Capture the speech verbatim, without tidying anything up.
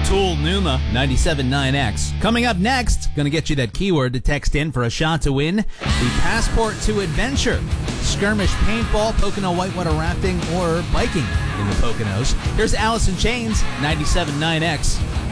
Tool Numa, ninety-seven point nine X. Coming up next, gonna get you that keyword to text in for a shot to win the Passport to Adventure. Skirmish paintball, Pocono whitewater rafting, or biking in the Poconos. Here's Alice in Chains, ninety-seven point nine X.